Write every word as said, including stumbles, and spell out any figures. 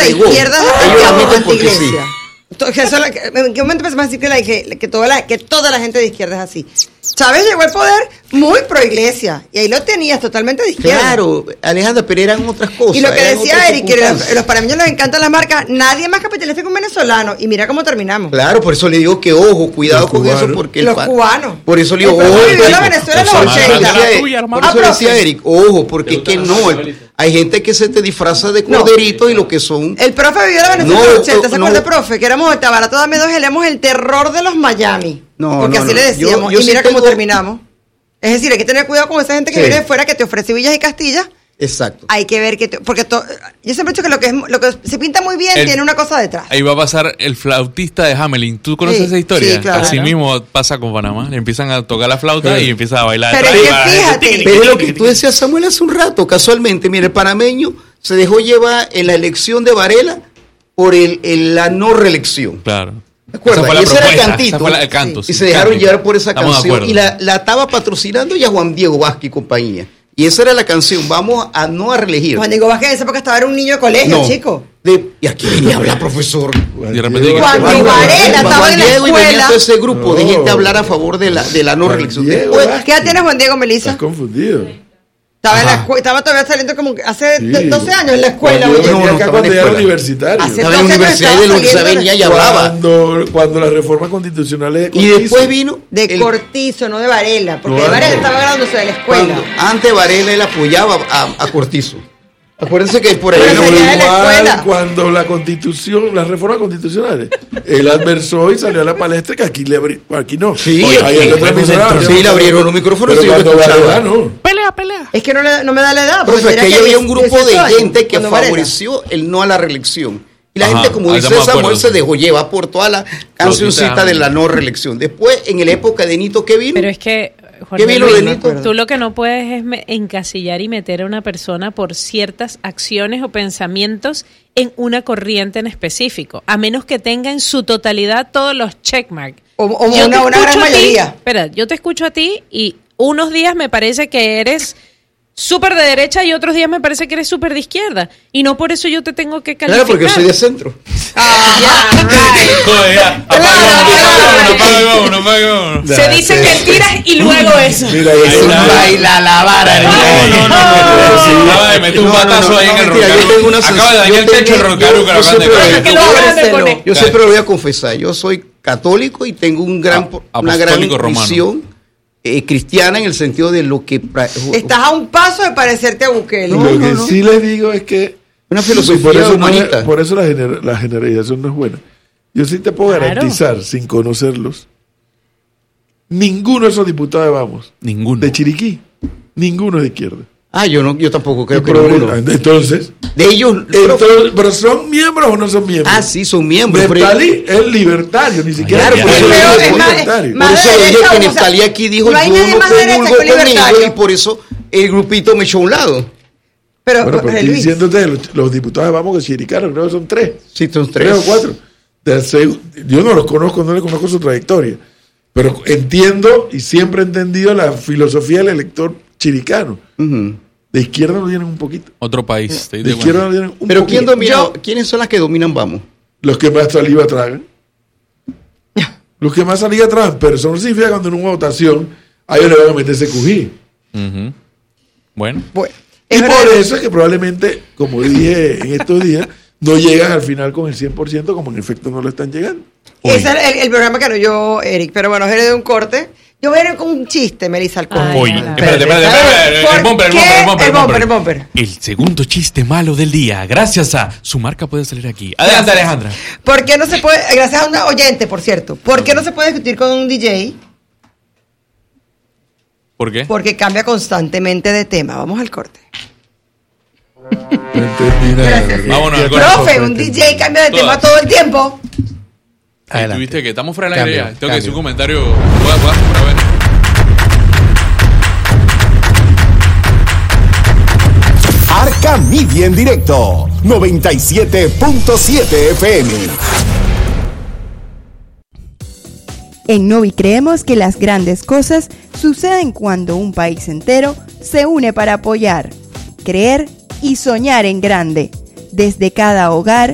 arraigó. Izquierdas, ellos admiten porque sí. Entonces, eso, ¿en qué momento empezamos a decir que, la, que, que, toda la, que toda la gente de izquierda es así? Chávez llegó al poder muy pro iglesia y ahí lo tenías totalmente de izquierda. Claro, Alejandra, pero eran otras cosas. Y lo que decía Eric, que los, los panameños les encantan las marcas, nadie más capitalista que un venezolano. Y mira cómo terminamos. Claro, por eso le digo que ojo, cuidado los con cubanos. eso, porque los el cubanos. Por eso le digo, el ojo. vivió la Venezuela en los ochenta. Por eso decía Eric, ojo, porque es que no, el, hay gente que se te disfraza de corderito no. y lo que son. El profe vivió la Venezuela en los ochenta, ¿se acuerda, profe? Que éramos de barato, dame dos, éramos el terror de los Miami. No, porque no, así no. le decíamos. Yo, yo y mira sí cómo tengo... terminamos. Es decir, hay que tener cuidado con esa gente que sí. viene de fuera, que te ofrece villas y castillas. Exacto. Hay que ver que... Te, porque to, yo siempre he dicho que lo que, es, lo que se pinta muy bien el, tiene una cosa detrás. Ahí va a pasar el flautista de Hamelin. ¿Tú conoces sí, esa historia? Sí, claro. Así mismo pasa con Panamá. Le empiezan a tocar la flauta sí. y empieza a bailar. Pero es que fíjate. Pero es lo que tú decías, Samuel, hace un rato. Casualmente, mira, el panameño se dejó llevar en la elección de Varela por el, el, la no reelección. Claro. ¿De acuerdo? Y ese era el cantito. Fue la, el canto, sí. Y sí, se dejaron canto. llevar por esa Estamos canción. Y la, la estaba patrocinando ya Juan Diego Vázquez y compañía. Y esa era la canción. Vamos a no a reelegir. Juan Diego Vázquez en esa época estaba era un niño de colegio, no. chico. De, y aquí venía a hablar, profesor. Y de repente, cuando Juan Varela estaba en la escuela. Y venía todo ese grupo no. de gente a hablar a favor de la, de la no reelección. Después, ¿qué edad tiene Juan Diego, Melissa? Estás confundido. Estaba, en la escu- estaba todavía saliendo como hace sí. doce años en la escuela. Cuando, oye, no, no, cuando era universitario. Estaba en la universidad de donde se venía y hablaba. Cuando, cuando las reformas constitucionales de y después vino de el, Cortizo, no de Varela, porque no, Varela no. estaba graduándose de la escuela. Cuando, antes Varela él apoyaba a, a Cortizo. Acuérdense que por ahí no igual cuando la constitución, las reformas constitucionales, él adversó y salió a la palestra que aquí le abrí, aquí no. Sí, Oye, ahí sí, sí, sí le abrieron los micrófonos y yo escuchaba. No. Pelea, pelea. Es que no, le, no me da la edad. Pero es que ahí había un grupo de gente que favoreció el no a la reelección. Y la Ajá, gente, como dice Samuel, se dejó llevar por toda la cancioncita de la no reelección. Después, en la época de Nito, ¿qué vino? Pero es que Juan ¿Qué vino de Nito? Tú lo que no puedes es me- encasillar y meter a una persona por ciertas acciones o pensamientos en una corriente en específico, a menos que tenga en su totalidad todos los checkmarks. O, o una, una gran mayoría. Ti, espera, yo te escucho a ti y unos días me parece que eres súper de derecha y otros días me parece que eres súper de izquierda. Y no por eso yo te tengo que calificar. Claro, porque soy de centro. Ah, ya, right. Joder, ya. Apaga uno, apaga uno. Se dice que tiras y luego eso. Mira, eso baila la vara. No, no, no. Acaba de meter un batazo ahí en el rocaru. Acaba de dañar el techo el rocaru. Yo siempre lo voy a confesar. Yo soy católico y tengo un gran, una gran visión Eh, cristiana en el sentido de lo que... Estás a un paso de parecerte a Bukele. No, lo que no, no. sí les digo es que... Una filosofía por eso humanita. No, por eso la, gener, la generalización no es buena. Yo sí te puedo claro. garantizar, sin conocerlos, ninguno de esos diputados de Vamos. Ninguno. De Chiriquí. Ninguno de izquierda. Ah, yo no, yo tampoco creo que ninguno. Entonces... De ellos... Entonces, ¿pero son miembros o no son miembros? Ah, sí, son miembros. Neftalí es libertario, ni siquiera claro, es por eso libertario. Es más, libertario. Por eso dije que Neftalí aquí dijo no yo no comulgo con ellos y por eso el grupito me echó a un lado. Pero, bueno, pero estoy diciéndote, los, los diputados de Vamos que Chiricanos, creo que son tres. Sí, son tres. Tres o cuatro. Yo no los conozco, no les conozco su trayectoria. Pero entiendo y siempre he entendido la filosofía del elector chiricano. Uh-huh. De izquierda lo tienen un poquito. Otro país. De izquierda lo tienen un Pero poquito. ¿quién domina? Yo, ¿quiénes son las que dominan Vamos? Los que más saliva tragan. Los que más saliva tragan. Pero eso no significa cuando en una votación a ellos le van a meter ese cují. Uh-huh. Bueno. bueno. Y por verdad. Eso es que probablemente, como dije en estos días, no llegan al final con el cien por ciento como en efecto no lo están llegando. Ese es el, el programa que no yo, Eric. Pero bueno, es de un corte. Yo voy a ir con un chiste, Melissa Alcón. Oye, espérate, espérate, espérate. El bumper, el bumper, el bumper, el bumper, el bumper. El segundo chiste malo del día. Gracias a su marca puede salir aquí. Adelante, gracias. Alejandra. ¿Por qué no se puede, gracias a un oyente, por cierto, ¿por qué no se puede discutir con un D J? ¿Por qué? Porque cambia constantemente de tema. Vamos al corte. Vámonos al corte. Profe, un D J cambia de Todas. tema todo el tiempo. Adelante. Tuviste que estamos fuera de la aire ya. Tengo cambio. que decir un comentario. Voy a, voy a, a ver. Arca Media en directo, noventa y siete punto siete F M. En Novi creemos que las grandes cosas suceden cuando un país entero se une para apoyar, creer y soñar en grande. Desde cada hogar,